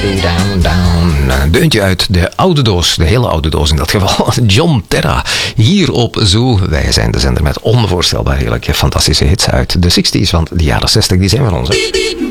Een deuntje uit de oude doos, de hele oude doos in dat geval. John Terra, hier op Zoo. Wij zijn de zender met onvoorstelbaar heerlijke fantastische hits uit de 60s, want de jaren 60 die zijn van ons.